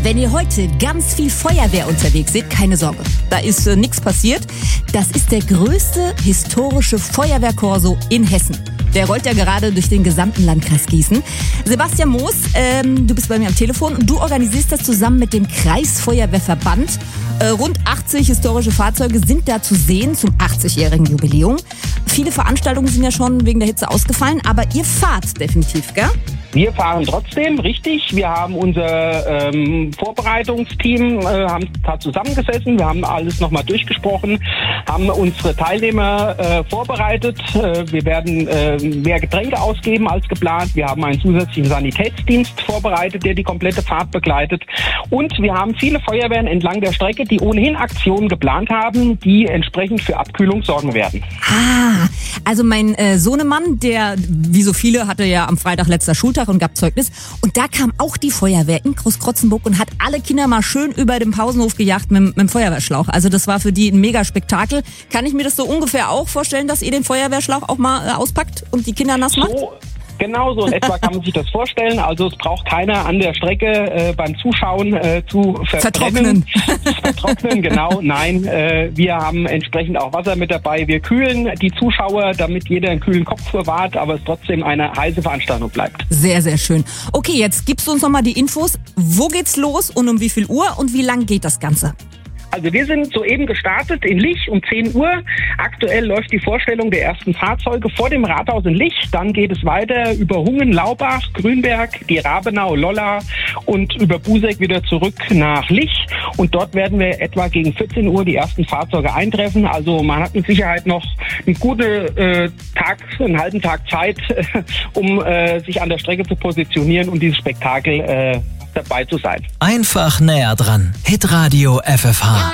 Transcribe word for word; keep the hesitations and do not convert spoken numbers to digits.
Wenn ihr heute ganz viel Feuerwehr unterwegs seht, keine Sorge, da ist äh, nichts passiert. Das ist der größte historische Feuerwehrkorso in Hessen. Der rollt ja gerade durch den gesamten Landkreis Gießen. Sebastian Moos, ähm, du bist bei mir am Telefon und du organisierst das zusammen mit dem Kreisfeuerwehrverband. Äh, rund achtzig historische Fahrzeuge sind da zu sehen zum achtzigjährigen Jubiläum. Viele Veranstaltungen sind ja schon wegen der Hitze ausgefallen, aber ihr fahrt definitiv, gell? Wir fahren trotzdem, richtig. Wir haben unser ähm, Vorbereitungsteam, äh, haben da zusammengesessen, wir haben alles nochmal durchgesprochen, haben unsere Teilnehmer äh, vorbereitet. Äh, wir werden äh, mehr Getränke ausgeben als geplant. Wir haben einen zusätzlichen Sanitätsdienst vorbereitet, der die komplette Fahrt begleitet. Und wir haben viele Feuerwehren entlang der Strecke, die ohnehin Aktionen geplant haben, die entsprechend für Abkühlung sorgen werden. Ah, also mein äh, Sohnemann, der, wie so viele, hatte ja am Freitag letzter Schultag und gab Zeugnis. Und da kam auch die Feuerwehr in Großkrotzenburg und hat alle Kinder mal schön über den Pausenhof gejagt mit, mit dem Feuerwehrschlauch. Also das war für die ein mega Spektakel. Kann ich mir das so ungefähr auch vorstellen, dass ihr den Feuerwehrschlauch auch mal äh, auspackt und die Kinder nass macht? So. Genau so in etwa kann man sich das vorstellen. Also es braucht keiner an der Strecke äh, beim Zuschauen äh, zu vertrocknen. Vertrocknen, genau. Nein, äh, wir haben entsprechend auch Wasser mit dabei. Wir kühlen die Zuschauer, damit jeder einen kühlen Kopf bewahrt, aber es trotzdem eine heiße Veranstaltung bleibt. Sehr, sehr schön. Okay, jetzt gibst du uns nochmal die Infos. Wo geht's los und um wie viel Uhr und wie lang geht das Ganze? Also wir sind soeben gestartet in Lich um zehn Uhr. Aktuell läuft die Vorstellung der ersten Fahrzeuge vor dem Rathaus in Lich. Dann geht es weiter über Hungen, Laubach, Grünberg, die Rabenau, Lolla und über Buseck wieder zurück nach Lich. Und dort werden wir etwa gegen vierzehn Uhr die ersten Fahrzeuge eintreffen. Also man hat mit Sicherheit noch einen guten äh, Tag, einen halben Tag Zeit, äh, um äh, sich an der Strecke zu positionieren und dieses Spektakel äh, dabei zu sein. Einfach näher dran. Hitradio F F H.